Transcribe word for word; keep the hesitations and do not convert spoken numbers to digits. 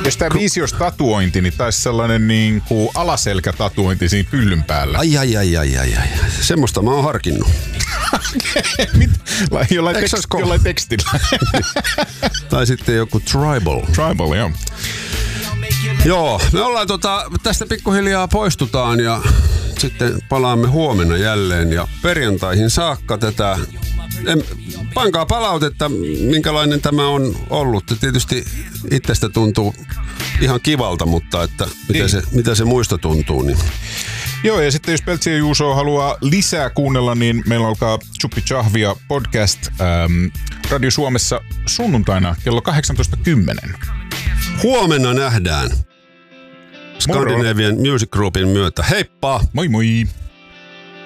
Jos tää viisi olisi tatuointi, niin taisi sellainen niin kuin alaselkätatuointi siinä pyllyn päällä. Ai, ai, ai, ai, ai, ai. Semmoista mä oon harkinnut. Mit? Jollain, tekst- jollain tekstillä. Tai sitten joku tribal. Tribal, joo. Joo, me ollaan tota, tästä pikkuhiljaa poistutaan ja sitten palaamme huomenna jälleen ja perjantaihin saakka tätä. En, pankaa palautetta, minkälainen tämä on ollut. Tietysti itsestä tuntuu ihan kivalta, mutta että mitä, se, mitä se muista tuntuu. Niin. Joo, ja sitten jos Peltsi ja Juuso haluaa lisää kuunnella, niin meillä alkaa Chuppi Chahvia podcast ähm, Radio Suomessa sunnuntaina kello kahdeksantoista kymmenen. Huomenna nähdään Scandinavian Music Groupin myötä. Heippa! Moi moi!